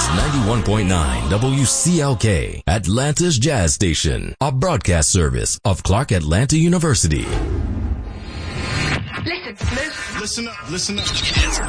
91.9 WCLK, Atlanta's Jazz Station, a broadcast service of Clark Atlanta University. Listen up.